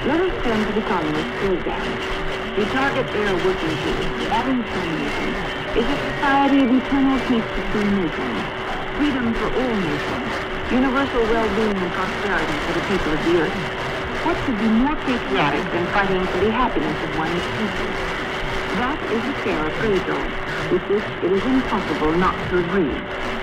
Let us turn to the Communist program. The target they are working towards, having communism, is a society of eternal peace between nations, freedom for all nations, universal well-being and prosperity for the people of the earth. What could be more patriotic than fighting for the happiness of one's people? That is the fair appraisal, with which it is impossible not to agree.